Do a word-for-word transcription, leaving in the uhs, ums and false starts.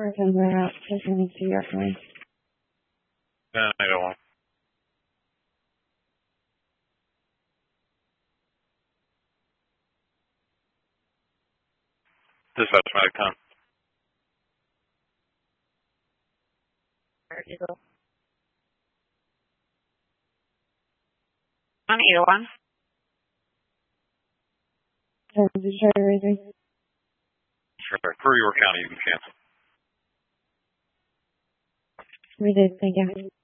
Our tens are out, listening to your phone. No, I don't want. Dispatch, Medicom. Eagle. On Eagle one. Um, did you try to raise me? Sure. For your county, you can cancel. We did, thank you.